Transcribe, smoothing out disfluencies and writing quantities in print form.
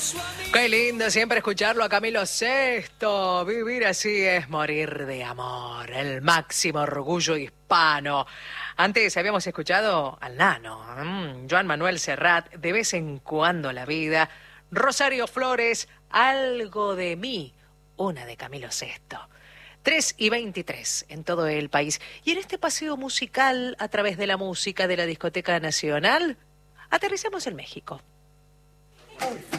Qué lindo siempre escucharlo a Camilo Sesto. Vivir así es morir de amor, el máximo orgullo hispano. Antes habíamos escuchado al Nano, Joan Manuel Serrat, De vez en cuando la vida, Rosario Flores, Algo de mí, una de Camilo Sesto. 3:23 en todo el país. Y en este paseo musical a través de la música de la Discoteca Nacional, aterrizamos en México.